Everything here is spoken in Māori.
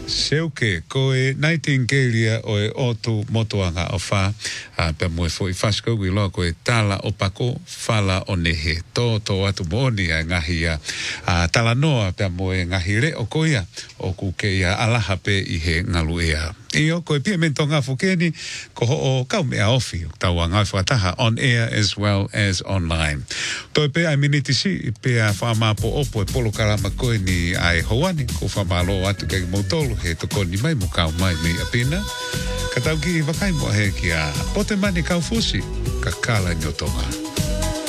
Seuke, koe Nightingale o e otu motuanga o wha, pe moe fo I whasko wi loa koe tala o pako, whala o nehe, tō atu mōni a ngahi a tala noa pe moe ngahi re o koia, o kuke ia alaha pe I he ngalu ea. Io koe pia mento ngā fukeni, ko ho o kau mea ofi, tau a ngai whataha on air as well as online. Toi pe ai miniti si, pe a whamapo opo e polo karama koe ni ai hoani, ko whamalo atu kei mautolu he toko ni mai mo kau mai me apina. Ka tau ki I wakai mo he ki a pote mani kau fusi, ka kala nyotonga.